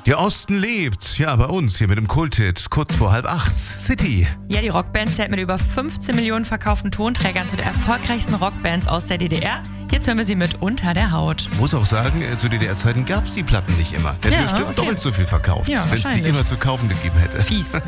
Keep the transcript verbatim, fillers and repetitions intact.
Der Osten lebt. Ja, bei uns hier mit dem Kulthit. Kurz vor halb acht. City. Ja, die Rockband zählt mit über fünfzehn Millionen verkauften Tonträgern zu den erfolgreichsten Rockbands aus der D D R. Jetzt hören wir sie mit Unter der Haut. Muss auch sagen, zu D D R-Zeiten gab es die Platten nicht immer. Hätten Ja, bestimmt okay. doppelt so viel verkauft, Ja, wenn es die wahrscheinlich. immer zu kaufen gegeben hätte. Fies.